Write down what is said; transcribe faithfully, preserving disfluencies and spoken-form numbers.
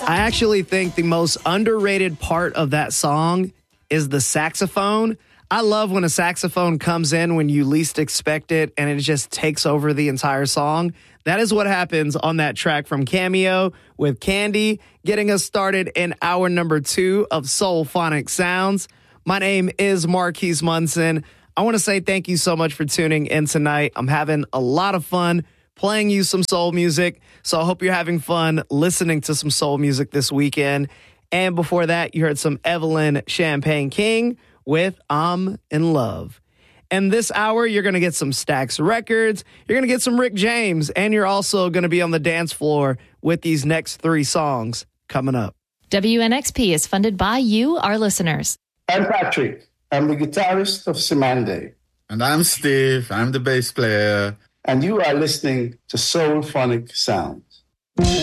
I actually think the most underrated part of that song is the saxophone. I love when a saxophone comes in when you least expect it and it just takes over the entire song. That is what happens on that track from Cameo with Candy, getting us started in hour number two of Soul Phonic Sounds. My name is Marquise Munson. I want to say thank you so much for tuning in tonight. I'm having a lot of fun playing you some soul music, so I hope you're having fun listening to some soul music this weekend. And before that, you heard some Evelyn Champagne King with I'm in Love. And this hour, you're going to get some Stax Records, you're going to get some Rick James, and you're also going to be on the dance floor with these next three songs coming up. W N X P is funded by you, our listeners. I'm Patrick. I'm the guitarist of Simande. And I'm Steve. I'm the bass player. And you are listening to Soul Phonic Sounds.